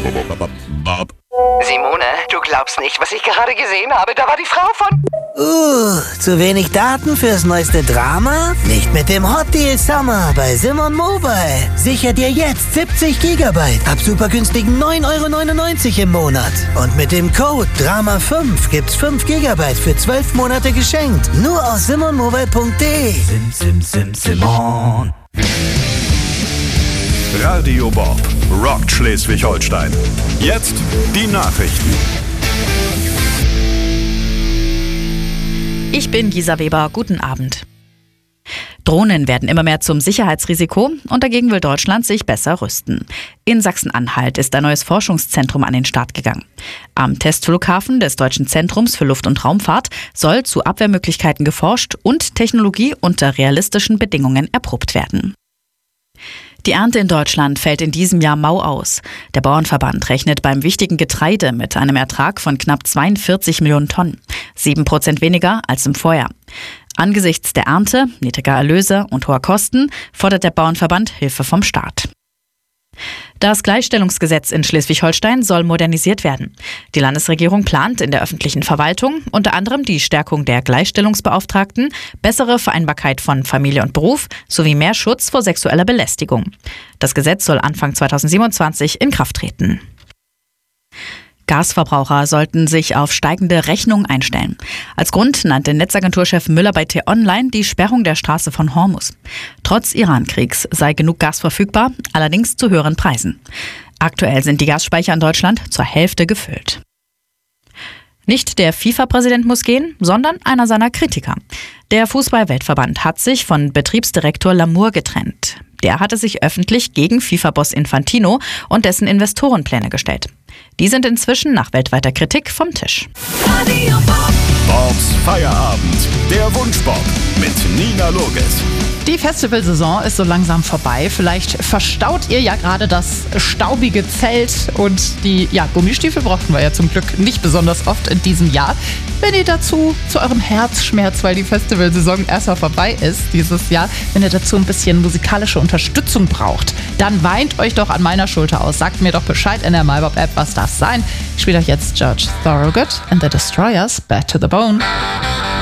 Bob. Simone, du glaubst nicht, was ich gerade gesehen habe. Da war die Frau von... Zu wenig Daten fürs neueste Drama? Nicht mit dem Hot Deal Summer bei Simon Mobile. Sicher dir jetzt 70 GB ab super günstigen 9,99 € im Monat. Und mit dem Code DRAMA5 gibt's 5 GB für 12 Monate geschenkt. Nur auf simonmobile.de. Simon. Radio Bob rockt Schleswig-Holstein. Jetzt die Nachrichten. Ich bin Gisa Weber, guten Abend. Drohnen werden immer mehr zum Sicherheitsrisiko und dagegen will Deutschland sich besser rüsten. In Sachsen-Anhalt ist ein neues Forschungszentrum an den Start gegangen. Am Testflughafen des Deutschen Zentrums für Luft- und Raumfahrt soll zu Abwehrmöglichkeiten geforscht und Technologie unter realistischen Bedingungen erprobt werden. Die Ernte in Deutschland fällt in diesem Jahr mau aus. Der Bauernverband rechnet beim wichtigen Getreide mit einem Ertrag von knapp 42 Millionen Tonnen. 7% weniger als im Vorjahr. Angesichts der Ernte, niedriger Erlöse und hoher Kosten fordert der Bauernverband Hilfe vom Staat. Das Gleichstellungsgesetz in Schleswig-Holstein soll modernisiert werden. Die Landesregierung plant in der öffentlichen Verwaltung unter anderem die Stärkung der Gleichstellungsbeauftragten, bessere Vereinbarkeit von Familie und Beruf sowie mehr Schutz vor sexueller Belästigung. Das Gesetz soll Anfang 2027 in Kraft treten. Gasverbraucher sollten sich auf steigende Rechnungen einstellen. Als Grund nannte Netzagenturchef Müller bei T-Online die Sperrung der Straße von Hormuz. Trotz Iran-Kriegs sei genug Gas verfügbar, allerdings zu höheren Preisen. Aktuell sind die Gasspeicher in Deutschland zur Hälfte gefüllt. Nicht der FIFA-Präsident muss gehen, sondern einer seiner Kritiker. Der Fußball-Weltverband hat sich von Betriebsdirektor Lamour getrennt. Der hatte sich öffentlich gegen FIFA-Boss Infantino und dessen Investorenpläne gestellt. Die sind inzwischen nach weltweiter Kritik vom Tisch. Bobs Feierabend. Der Wunschbob mit Nina Loges. Die Festivalsaison ist so langsam vorbei. Vielleicht verstaut ihr ja gerade das staubige Zelt und die Gummistiefel brauchten wir ja zum Glück nicht besonders oft in diesem Jahr. Wenn ihr dazu zu eurem Herzschmerz, weil die Festivalsaison erstmal vorbei ist dieses Jahr, wenn ihr dazu ein bisschen musikalische Unterstützung braucht, dann weint euch doch an meiner Schulter aus. Sagt mir doch Bescheid in der MyBob-App, was darf sein. Ich spiele euch jetzt George Thorogood and the Destroyers, Bad to the Bone.